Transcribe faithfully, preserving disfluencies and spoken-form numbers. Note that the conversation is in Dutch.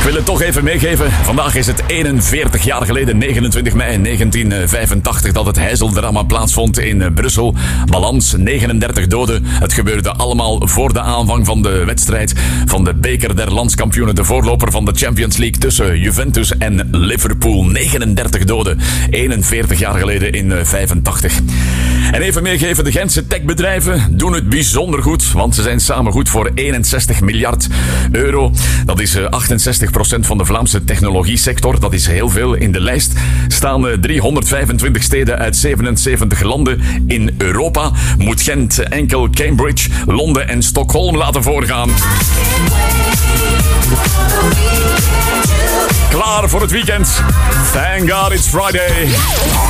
Ik wil het toch even meegeven. Vandaag is het eenenveertig jaar geleden, negenentwintig mei negentien vijfentachtig, dat het heizeldrama plaatsvond in Brussel. Balans, negenendertig doden. Het gebeurde allemaal voor de aanvang van de wedstrijd van de beker der landskampioenen, de voorloper van de Champions League tussen Juventus en Liverpool. negenendertig doden, eenenveertig jaar geleden in vijfentachtig. En even meegeven, de Gentse techbedrijven doen het bijzonder goed, want ze zijn samen goed voor eenenzestig miljard euro. Dat is achtenzestig procent van de Vlaamse technologiesector. Dat is heel veel. In de lijst staan driehonderdvijfentwintig steden uit zevenenzeventig landen. In Europa moet Gent enkel Cambridge, Londen en Stockholm laten voorgaan. Klaar voor het weekend. Thank God it's Friday.